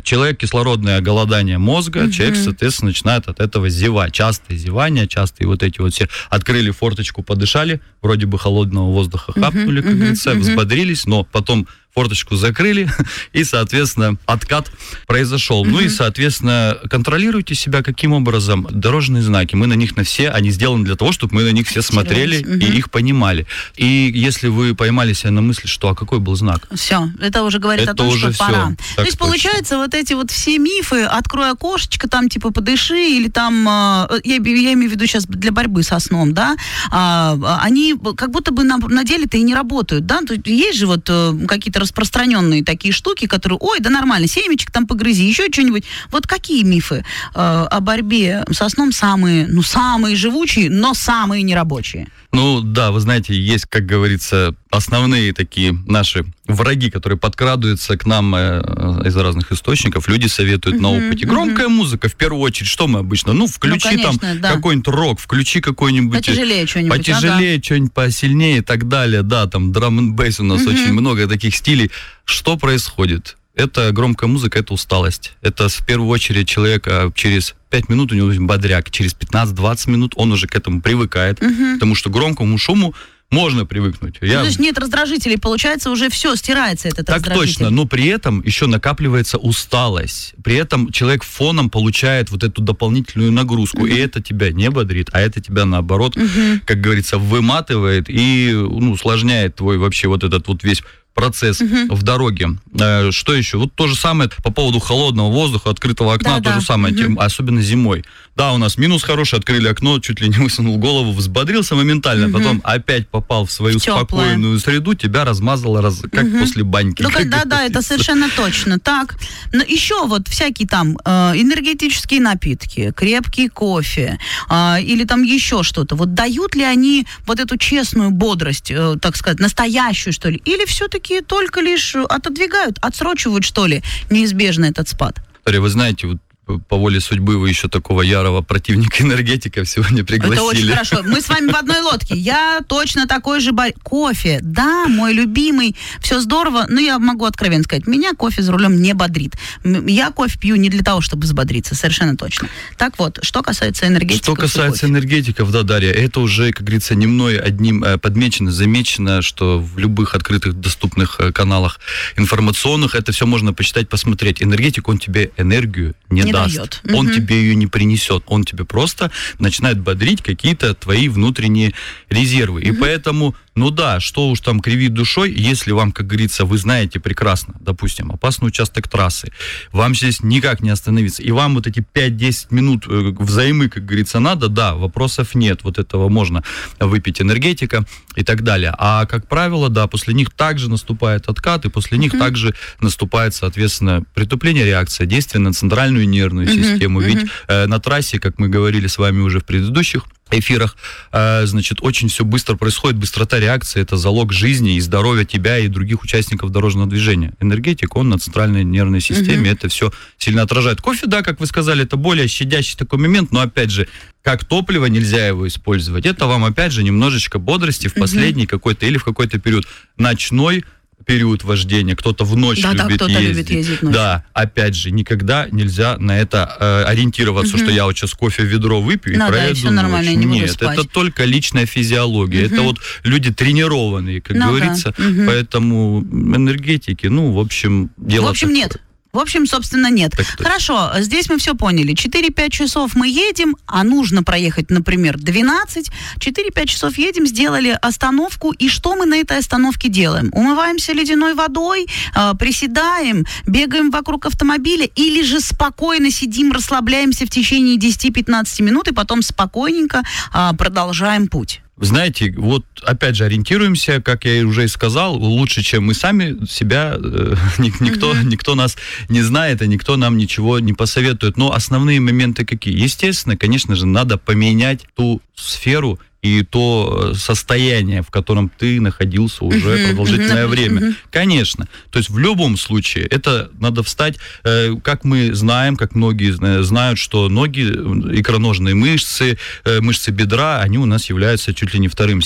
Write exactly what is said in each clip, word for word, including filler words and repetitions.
человек кислородное голодание мозга, mm-hmm. человек, соответственно, начинает от этого зевать. Частые зевания, частые вот эти вот все. Открыли форточку, подышали, вроде бы холодного воздуха хапнули, mm-hmm. как mm-hmm. говорится, mm-hmm. взбодрились, но потом форточку закрыли, и, соответственно, откат произошел. Mm-hmm. Ну и, соответственно, контролируйте себя каким образом. Дорожные знаки, мы на них на все, они сделаны для того, чтобы мы на них все смотрели mm-hmm. и их понимали. И если вы поймали себя на мысли, что, а какой был знак? Все, это уже говорит это о том, что все. пора. Так То есть, точно. Получается, вот эти вот все мифы, открой окошечко, там, типа, подыши, или там, я, я имею в виду сейчас для борьбы со сном, да, они как будто бы на, на деле-то и не работают, да, то есть же вот какие-то распространенные такие штуки, которые, ой, да нормально, семечек там погрызи, еще что-нибудь. Вот какие мифы э, о борьбе со сном самые, ну, самые живучие, но самые нерабочие? Ну, да, вы знаете, есть, как говорится, основные такие наши враги, которые подкрадываются к нам э, из разных источников. Люди советуют uh-huh, на опыте. Громкая uh-huh. музыка, в первую очередь, что мы обычно? Ну, включи ну, конечно, там да. какой-нибудь рок, включи какой-нибудь... Потяжелее что-нибудь. Потяжелее, ага. что-нибудь посильнее и так далее. Да, там драм-н-бейс у нас uh-huh. очень много таких стилей. Что происходит? Это громкая музыка, это усталость. Это в первую очередь человека через пять минут у него бодряк, через пятнадцать-двадцать минут он уже к этому привыкает, uh-huh. потому что громкому шуму можно привыкнуть. Я... То есть нет раздражителей, получается, уже все, стирается этот так раздражитель. Так точно, но при этом еще накапливается усталость. При этом человек фоном получает вот эту дополнительную нагрузку, uh-huh. и это тебя не бодрит, а это тебя, наоборот, uh-huh. как говорится, выматывает и ну, усложняет твой вообще вот этот вот весь процесс uh-huh. в дороге. Э, что еще? Вот то же самое по поводу холодного воздуха, открытого окна, да, то да. же самое, uh-huh. особенно зимой. Да, у нас минус хороший, открыли окно, чуть ли не высунул голову, взбодрился моментально, uh-huh. потом опять попал в свою в спокойную среду, тебя размазало, раз, как uh-huh. после баньки. Ну, да, да, это совершенно точно. Так, но еще вот всякие там э, энергетические напитки, крепкий кофе э, или там еще что-то. Вот дают ли они вот эту честную бодрость, э, так сказать, настоящую, что ли? Или все-таки только лишь отодвигают, отсрочивают, что ли, неизбежно этот спад? Вы знаете, вот по воле судьбы вы еще такого ярого противника энергетиков сегодня пригласили. Это очень хорошо. Мы с вами в одной лодке. Я точно такой же бар... Кофе, да, мой любимый. Все здорово, но я могу откровенно сказать, меня кофе за рулем не бодрит. Я кофе пью не для того, чтобы взбодриться, совершенно точно. Так вот, что касается энергетиков. Что касается энергетиков, да, Дарья, это уже, как говорится, не мной одним подмечено, замечено, что в любых открытых доступных каналах информационных это все можно почитать, посмотреть. Энергетик, он тебе энергию не, не даст. Дает. Он угу. тебе ее не принесет. Он тебе просто начинает бодрить какие-то твои внутренние резервы. Угу. И поэтому, ну да, что уж там кривить душой, если вам, как говорится, вы знаете прекрасно, допустим, опасный участок трассы, вам здесь никак не остановиться, и вам вот эти пять-десять минут взаймы, как говорится, надо, да, вопросов нет. Вот этого можно выпить энергетика и так далее. А, как правило, да, после них также наступает откат, и после них угу. также наступает, соответственно, притупление реакции, действие на центральную нервную нервную uh-huh, систему. Uh-huh. Ведь э, на трассе, как мы говорили с вами уже в предыдущих эфирах, э, значит, очень все быстро происходит, быстрота реакции — это залог жизни и здоровья тебя и других участников дорожного движения. Энергетик, он на центральной нервной системе, uh-huh. это все сильно отражает. Кофе, да, как вы сказали, это более щадящий такой момент, но, опять же, как топливо нельзя его использовать. Это вам, опять же, немножечко бодрости в последний uh-huh. какой-то или в какой-то период ночной период вождения, кто-то в ночь да, любит, да, ездить. любит ездить ночью. Да, опять же, никогда нельзя на это э, ориентироваться, угу. что я вот сейчас кофе в ведро выпью ну, и да, проеду и все нормально, ночь. не буду Нет, спать. это только личная физиология. Угу. Это вот люди тренированные, как ну, говорится. Да. Угу. Поэтому энергетики, ну, в общем, дело В общем, такое. нет. В общем, собственно, нет. Так, Хорошо, здесь мы все поняли. четыре-пять часов мы едем, а нужно проехать, например, двенадцать. четыре-пять часов едем, сделали остановку. И что мы на этой остановке делаем? Умываемся ледяной водой, э, приседаем, бегаем вокруг автомобиля или же спокойно сидим, расслабляемся в течение десять-пятнадцать минут и потом спокойненько э, продолжаем путь? Вы знаете, вот опять же ориентируемся, как я уже и сказал, лучше, чем мы сами себя, э, никто, mm-hmm. никто нас не знает, и никто нам ничего не посоветует. Но основные моменты какие? Естественно, конечно же, надо поменять ту сферу и то состояние, в котором ты находился уже uh-huh, продолжительное uh-huh, время. Uh-huh. Конечно. То есть в любом случае это надо встать, э, как мы знаем, как многие знают, что ноги, икроножные мышцы, э, мышцы бедра, они у нас являются чуть ли не вторым сердцем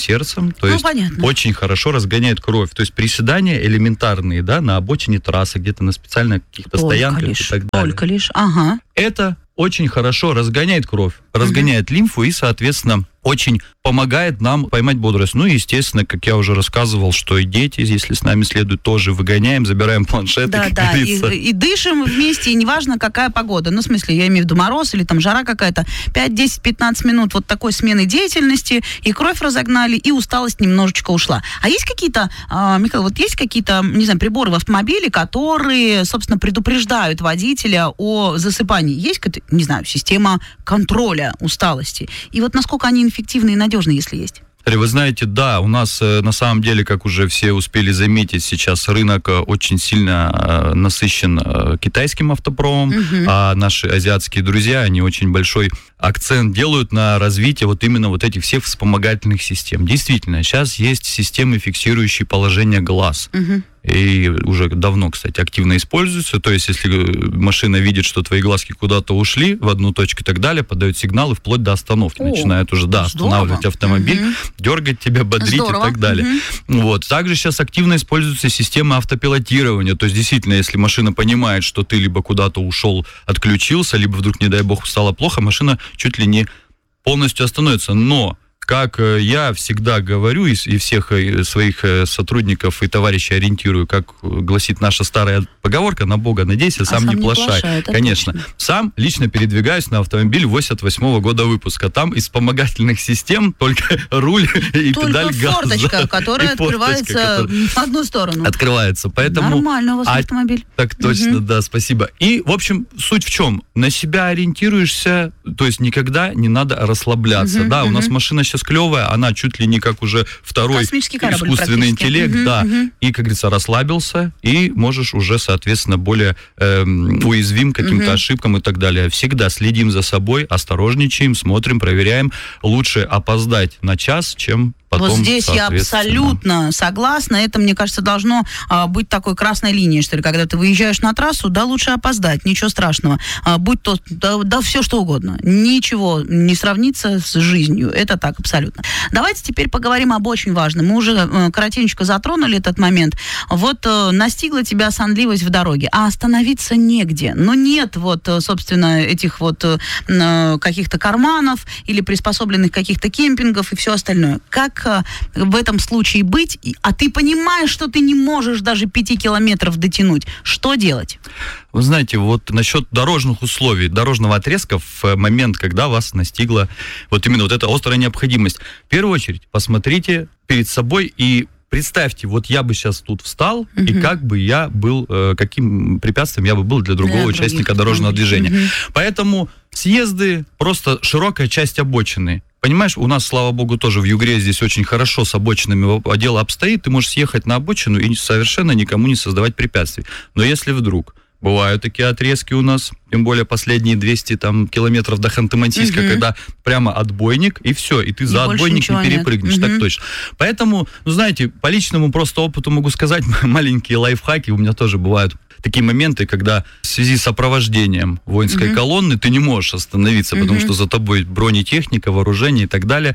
То ну, есть понятно. очень хорошо разгоняет кровь. То есть приседания элементарные, да, на обочине трассы, где-то на специальных каких-то Только стоянках лишь, и так далее. Только лишь, ага. Это очень хорошо разгоняет кровь, разгоняет лимфу и, соответственно, очень помогает нам поймать бодрость. Ну и, естественно, как я уже рассказывал, что и дети, если с нами следуют, тоже выгоняем, забираем планшеты, Да, как да, говорится. и, и дышим вместе, и неважно, какая погода. Ну, в смысле, я имею в виду мороз или там жара какая-то. пять, десять, пятнадцать минут вот такой смены деятельности, и кровь разогнали, и усталость немножечко ушла. А есть какие-то, а, Михаил, вот есть какие-то, не знаю, приборы в автомобиле, которые, собственно, предупреждают водителя о засыпании? Есть какая-то, не знаю, система контроля усталости? И вот насколько они эффективны и надежны, если есть? Вы знаете, да, у нас э, на самом деле, как уже все успели заметить, сейчас рынок э, очень сильно э, насыщен э, китайским автопромом, Мгм. а наши азиатские друзья, они очень большой акцент делают на развитие вот именно вот этих всех вспомогательных систем. Действительно, сейчас есть системы, фиксирующие положение глаз. Мгм. И уже давно, кстати, активно используются. То есть, если машина видит, что твои глазки куда-то ушли в одну точку и так далее, подает сигналы вплоть до остановки. О, Начинает уже, да, здорово. останавливать автомобиль, Мгм. дергать тебя, бодрить Здорово. и так далее. Мгм. Вот. Также сейчас активно используются системы автопилотирования. То есть, действительно, если машина понимает, что ты либо куда-то ушел, отключился, либо вдруг, не дай бог, стало плохо, машина чуть ли не полностью остановится. Но как э, я всегда говорю и, с- и всех э, своих э, сотрудников и товарищей ориентирую, как э, гласит наша старая поговорка, на Бога надейся, А сам, не плашай. это Конечно. точно. Сам лично передвигаюсь на автомобиль восемьдесят восьмого года выпуска. Там из вспомогательных систем только руль и Только педаль газа. форточка, которая И форточка, открывается которая в одну сторону. открывается. Поэтому Нормально у вас а- автомобиль. так точно, Мгм. да, спасибо. И, в общем, суть в чем? На себя ориентируешься, то есть никогда не надо расслабляться. Мгм, Да, у нас мгм. машина сейчас клевая, она чуть ли не как уже второй Космический корабль искусственный практически. интеллект, Мгм, да. мгм. И, как говорится, расслабился, и можешь уже, соответственно, более эм, уязвим к каким-то Мгм. ошибкам и так далее. Всегда следим за собой, осторожничаем, смотрим, проверяем. Лучше опоздать на час, чем потом, Вот здесь я соответственно. абсолютно согласна. Это, мне кажется, должно а, быть такой красной линией, что ли. Когда ты выезжаешь на трассу, да, лучше опоздать, ничего страшного. А, будь то, да, да все что угодно. Ничего не сравнится с жизнью. Это так, абсолютно. Давайте теперь поговорим об очень важном. Мы уже э, коротенько затронули этот момент. Вот э, настигла тебя сонливость в дороге, а остановиться негде. Но нет вот, э, собственно, этих вот э, э, каких-то карманов или приспособленных каких-то кемпингов и все остальное. Как э, в этом случае быть? И- А ты понимаешь, что ты не можешь даже пяти километров дотянуть. Что делать? Вы знаете, вот насчет дорожных условий, дорожного отрезка в э, момент, когда вас настигла вот именно вот эта острая необходимость. В первую очередь, посмотрите перед собой и представьте, вот я бы сейчас тут встал, и Мгм. как бы я был, э, каким препятствием я бы был для другого Для участника других дорожного автомобилей. движения. Мгм. Поэтому съезды, просто широкая часть обочины. Понимаешь, у нас, слава богу, тоже в Югре здесь очень хорошо с обочинами дело обстоит. Ты можешь съехать на обочину и совершенно никому не создавать препятствий. Но если вдруг бывают такие отрезки у нас, тем более последние двести там, километров до Ханты-Мансийска, Мгм. когда прямо отбойник, и все, и ты И за больше отбойник ничего не нет. перепрыгнешь, Мгм. так точно. Поэтому, ну, знаете, по личному просто опыту могу сказать, маленькие лайфхаки у меня тоже бывают. Такие моменты, когда в связи с сопровождением воинской Мгм. колонны ты не можешь остановиться, потому Мгм. что за тобой бронетехника, вооружение и так далее.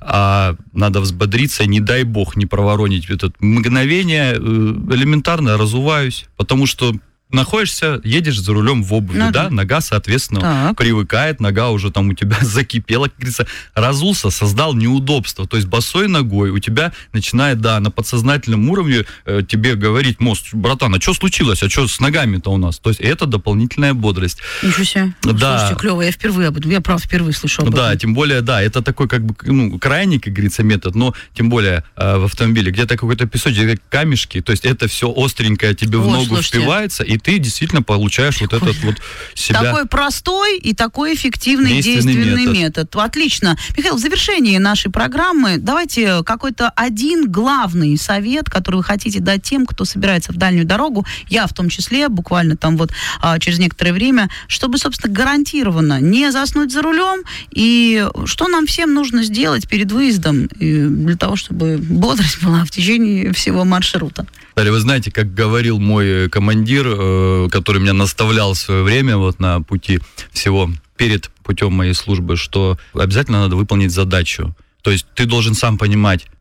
А надо взбодриться, не дай бог не проворонить это мгновение. э, Элементарно разуваюсь, потому что находишься, едешь за рулем в обуви, Ну да, да. нога, соответственно, Так. привыкает, нога уже там у тебя закипела, как говорится, разулся, создал неудобство. То есть босой ногой у тебя начинает, да, на подсознательном уровне э, тебе говорить мозг: братан, а что случилось, а что с ногами-то у нас? То есть это дополнительная бодрость. Ничего себе. Ну, Да. Слушайте, клево. Я впервые об этом. Я, правда, впервые слышу об Да, этом. тем более, да, это такой как бы, ну, крайний, как говорится, метод, но тем более э, в автомобиле где-то какой-то песочек, где камешки, то есть это все остренькое тебе в Вот, ногу слушайте. впивается, и ты действительно получаешь вот этот вот себя. Такой простой и такой эффективный Действенный действенный, метод. метод. Отлично. Михаил, в завершении нашей программы давайте какой-то один главный совет, который вы хотите дать тем, кто собирается в дальнюю дорогу, я в том числе, буквально там вот а, через некоторое время, чтобы, собственно, гарантированно не заснуть за рулем, и что нам всем нужно сделать перед выездом и для того, чтобы бодрость была в течение всего маршрута. Далее, вы знаете, как говорил мой командир, э, который меня наставлял в свое время вот на пути всего перед путем моей службы, что обязательно надо выполнить задачу. То есть ты должен сам понимать,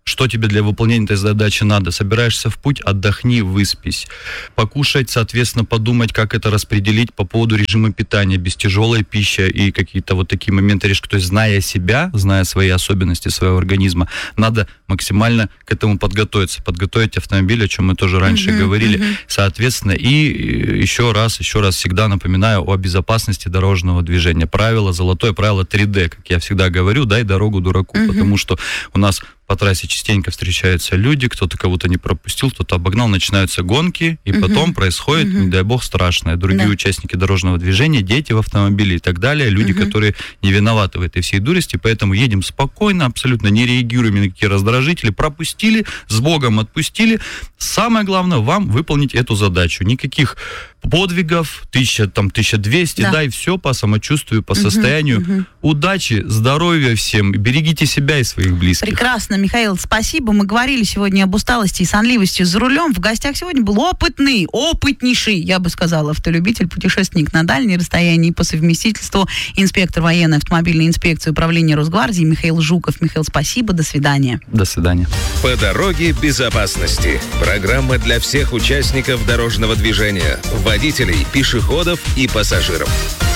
что тебе для выполнения этой задачи надо. Собираешься в путь, отдохни, выспись. Покушать, соответственно, подумать, как это распределить по поводу режима питания, без тяжелой пищи и какие-то вот такие моменты решки. То есть, зная себя, зная свои особенности своего организма, надо максимально к этому подготовиться. Подготовить автомобиль, о чем мы тоже раньше uh-huh, говорили. Uh-huh. Соответственно, и еще раз, еще раз всегда напоминаю о безопасности дорожного движения. Правило, золотое правило три дэ, как я всегда говорю, дай дорогу дураку, uh-huh. потому что у нас по трассе частенько встречаются люди, кто-то кого-то не пропустил, кто-то обогнал, начинаются гонки, и uh-huh. потом происходит, uh-huh. не дай бог, страшное. Другие да. участники дорожного движения, дети в автомобиле и так далее, люди, uh-huh. которые не виноваты в этой всей дурости, поэтому едем спокойно, абсолютно не реагируем ни на какие раздражители, пропустили, с Богом отпустили. Самое главное, вам выполнить эту задачу. Никаких подвигов, тысяча, там, тысяча двести, да. да, и все по самочувствию, по uh-huh. состоянию. Uh-huh. Удачи, здоровья всем, берегите себя и своих близких. Прекрасно, Михаил, спасибо. Мы говорили сегодня об усталости и сонливости за рулем. В гостях сегодня был опытный, опытнейший, я бы сказала, автолюбитель, путешественник на дальние расстояния и по совместительству инспектор военной автомобильной инспекции управления Росгвардии Михаил Жуков. Михаил, спасибо, до свидания. До свидания. По дороге безопасности. Программа для всех участников дорожного движения, водителей, пешеходов и пассажиров.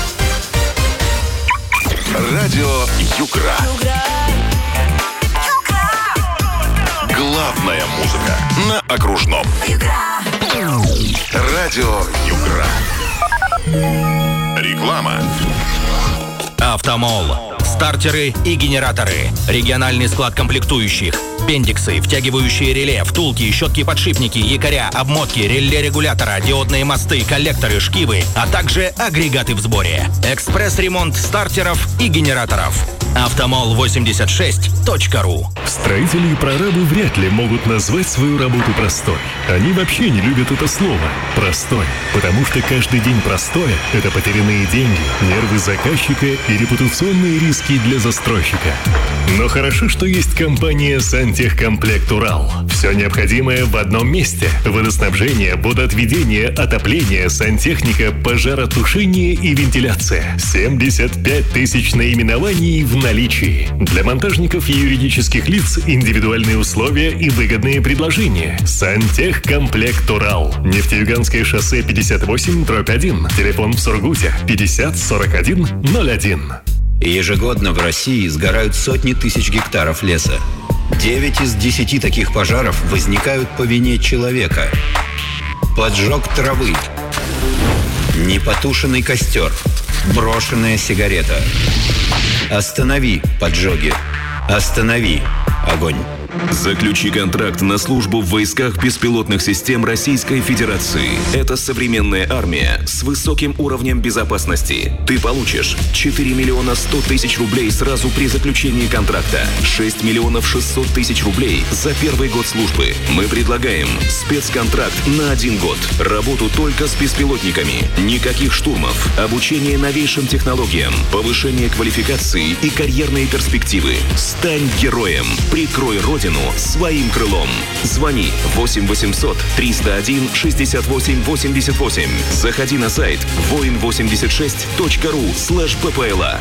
Радио Югра. Главная музыка на окружном. Радио Югра. Реклама. Автомол. Стартеры и генераторы. Региональный склад комплектующих. Бендиксы, втягивающие реле, втулки, щетки-подшипники, якоря, обмотки, реле регулятора, диодные мосты, коллекторы, шкивы, а также агрегаты в сборе. Экспресс-ремонт стартеров и генераторов. автомол восемьдесят шесть точка ру. Строители и прорабы вряд ли могут назвать свою работу простой. Они вообще не любят это слово «простой», потому что каждый день простое – это потерянные деньги, нервы заказчика и репутационные риски для застройщика. Но хорошо, что есть компания «Сантехкомплект Урал». Все необходимое в одном месте. Водоснабжение, водоотведение, отопление, сантехника, пожаротушение и вентиляция. семьдесят пять тысяч наименований в наличии. Для монтажников и юридических лиц индивидуальные условия и выгодные предложения. «Сантехкомплект Урал». Нефтеюганское шоссе пятьдесят восемь дробь один. Телефон в Сургуте пятьдесят сорок один ноль один. Ежегодно в России сгорают сотни тысяч гектаров леса. Девять из десяти таких пожаров возникают по вине человека. Поджог травы, непотушенный костер, брошенная сигарета. Останови поджоги. Останови огонь. Заключи контракт на службу в войсках беспилотных систем Российской Федерации. Это современная армия с высоким уровнем безопасности. Ты получишь четыре миллиона сто тысяч рублей сразу при заключении контракта, шесть миллионов шестьсот тысяч рублей за первый год службы. Мы предлагаем спецконтракт на один год. Работу только с беспилотниками. Никаких штурмов. Обучение новейшим технологиям. Повышение квалификации и карьерные перспективы. Стань героем. Прикрой родину своим крылом. Звони восемь восемьсот триста один шестьдесят восемь восемьдесят восемь. Заходи на сайт воин восемьдесят шесть точка ру слэш ппла.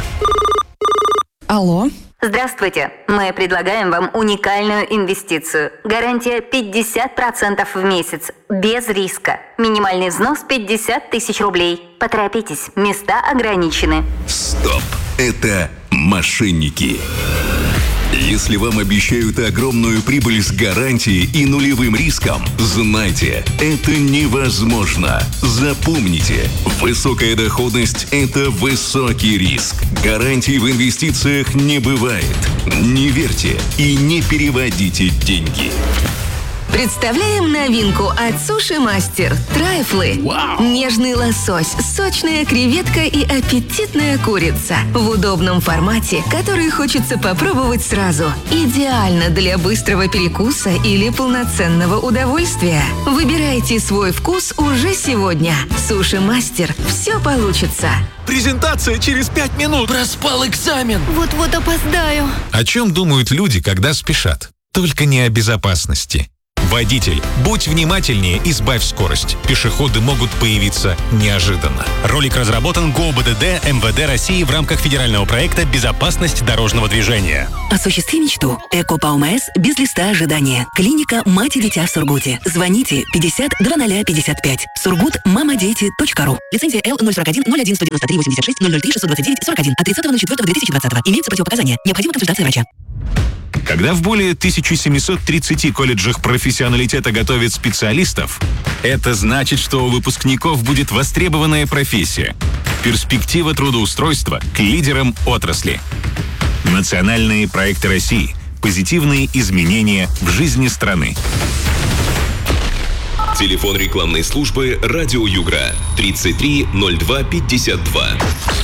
Алло. Здравствуйте. Мы предлагаем вам уникальную инвестицию. Гарантия пятьдесят процентов в месяц. Без риска. Минимальный взнос пятьдесят тысяч рублей. Поторопитесь. Места ограничены. Стоп. Это мошенники. Если вам обещают огромную прибыль с гарантией и нулевым риском, знайте, это невозможно. Запомните, высокая доходность – это высокий риск. Гарантий в инвестициях не бывает. Не верьте и не переводите деньги. Представляем новинку от Суши Мастер. Трайфлы. Вау! Нежный лосось, сочная креветка и аппетитная курица. В удобном формате, который хочется попробовать сразу. Идеально для быстрого перекуса или полноценного удовольствия. Выбирайте свой вкус уже сегодня. Суши Мастер. Все получится. Презентация через пять минут. Проспал экзамен. Вот-вот опоздаю. О чем думают люди, когда спешат? Только не о безопасности. Водитель, будь внимательнее и сбавь скорость. Пешеходы могут появиться неожиданно. Ролик разработан ГОБДД эм вэ дэ России в рамках федерального проекта «Безопасность дорожного движения». Осуществи мечту. Эко ПАОМС без листа ожидания. Клиника «Мать и дитя» в Сургуте. Звоните пятьдесят двадцать пятьдесят пять. Сургут мамадети точка ру. Лицензия Л ноль сорок один ноль один сто девяносто три восемьдесят шесть ноль ноль три шестьсот двадцать девять сорок один от тридцатого четвёртого две тысячи двадцатого. Имеются противопоказания. Необходима консультация врача. Когда в более тысяча семьсот тридцати колледжах профессионалитета готовят специалистов, это значит, что у выпускников будет востребованная профессия. Перспектива трудоустройства к лидерам отрасли. Национальные проекты России. Позитивные изменения в жизни страны. Телефон рекламной службы «Радио Югра» тридцать три ноль два пятьдесят два.